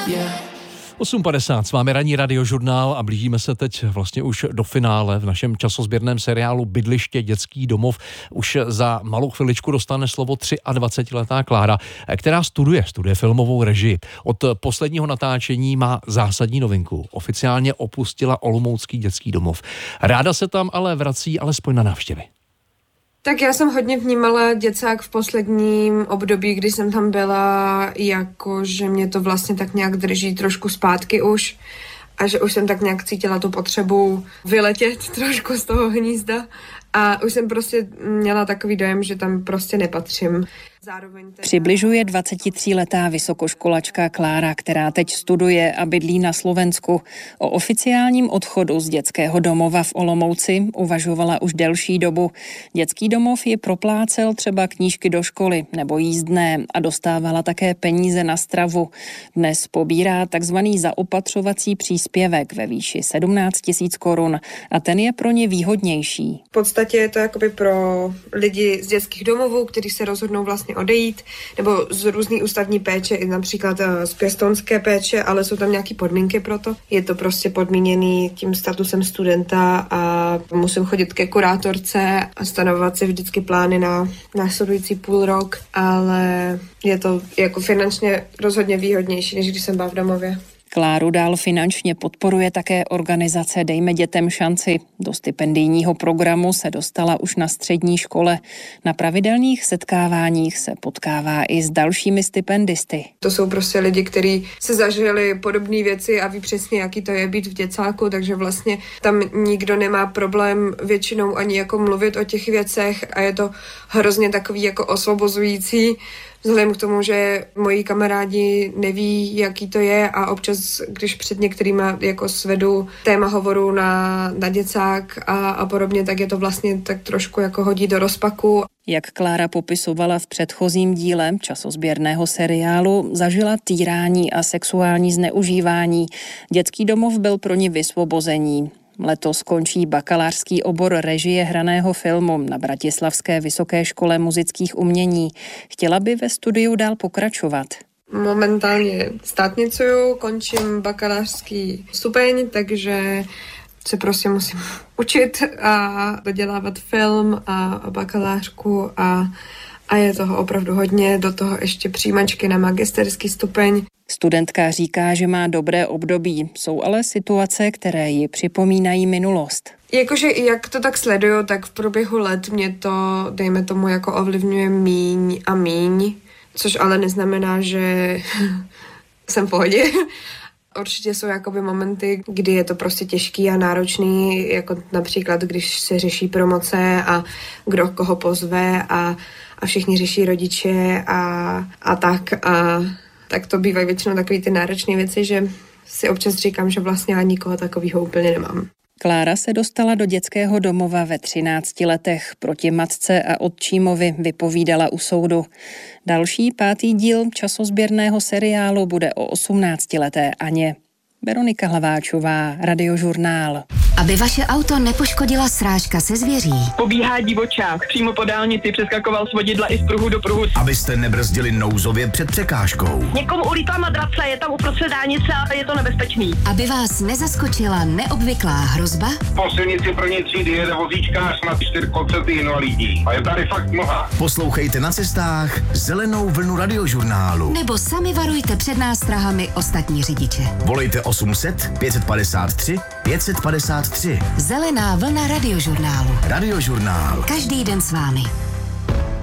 8:50, s vámi ranní radiožurnál a blížíme se teď vlastně už do finále v našem časozběrném seriálu Bydliště, dětský domov. Už za malou chviličku dostane slovo 23letá Klára, která studuje filmovou režii. Od posledního natáčení má zásadní novinku. Oficiálně opustila olomoucký dětský domov. Ráda se tam ale vrací alespoň na návštěvy. Tak já jsem hodně vnímala děcák v posledním období, kdy jsem tam byla, jako že mě to vlastně tak nějak drží trošku zpátky už a že už jsem tak nějak cítila tu potřebu vyletět trošku z toho hnízda a už jsem prostě měla takový dojem, že tam prostě nepatřím. Přibližuje 23letá vysokoškolačka Klára, která teď studuje a bydlí na Slovensku. O oficiálním odchodu z dětského domova v Olomouci uvažovala už delší dobu. Dětský domov ji proplácel třeba knížky do školy nebo jízdné a dostávala také peníze na stravu. Dnes pobírá takzvaný zaopatřovací příspěvek ve výši 17 000 korun a ten je pro ně výhodnější. V podstatě je to jakoby pro lidi z dětských domovů, kteří se rozhodnou vlastně odejít, nebo z různý ústavní péče, i například z pěstounské péče, ale jsou tam nějaké podmínky pro to. Je to prostě podmíněný tím statusem studenta a musím chodit ke kurátorce a stanovovat si vždycky plány na následující půl rok, ale je to jako finančně rozhodně výhodnější, než když jsem byla v domově. Kláru dál finančně podporuje také organizace Dejme dětem šanci. Do stipendijního programu se dostala už na střední škole. Na pravidelných setkáváních se potkává i s dalšími stipendisty. To jsou prostě lidi, kteří se zažili podobné věci a ví přesně, jaký to je být v děcáku, takže vlastně tam nikdo nemá problém většinou ani jako mluvit o těch věcech a je to hrozně takový jako osvobozující. Vzhledem k tomu, že moji kamarádi neví, jaký to je a občas, když před některýma jako svedu téma hovoru na děcák a podobně, tak je to vlastně tak trošku jako hodí do rozpaku. Jak Klára popisovala v předchozím díle časozběrného seriálu, zažila týrání a sexuální zneužívání. Dětský domov byl pro ni vysvobození. Letos končí bakalářský obor režie hraného filmu na Bratislavské vysoké škole muzických umění. Chtěla by ve studiu dál pokračovat. Momentálně státnicuju, končím bakalářský stupeň, takže se prostě musím učit a dodělávat film a bakalářku a je toho opravdu hodně, do toho ještě přijímačky na magisterský stupeň. Studentka říká, že má dobré období, jsou ale situace, které ji připomínají minulost. Jakože jak to tak sleduju, tak v průběhu let mě to, dejme tomu, jako ovlivňuje míň a míň, což ale neznamená, že jsem v pohodě. Určitě jsou jakoby momenty, kdy je to prostě těžký a náročný, jako například, když se řeší promoce a kdo koho pozve a všichni řeší rodiče a tak to bývají většinou takový ty náročné věci, že si občas říkám, že vlastně ani nikoho takového úplně nemám. Klára se dostala do dětského domova ve 13 letech. Proti matce a otčímovi vypovídala u soudu. Další 5. díl časozběrného seriálu bude o 18leté Aně. Veronika Hlaváčová, Radiožurnál. Aby vaše auto nepoškodila srážka se zvěří. Pobíhá divočák, přímo po dálnici přeskakoval z vodidla i z pruhu do pruhu. Abyste nebrzdili nouzově před překážkou. Někomu ulítla madrace, je tam uprostřed dálnice a je to nebezpečný. Aby vás nezaskočila neobvyklá hrozba. Po silnici první třídy jede vozíčkář na 4 invalidí. A je tady fakt mnoha. Poslouchejte na cestách Zelenou vlnu Radiožurnálu. Nebo sami varujte před nástrahami ostatní řidiče. Volejte 800 553 553. Zelená vlna Radiožurnálu. Radiožurnál. Každý den s vámi.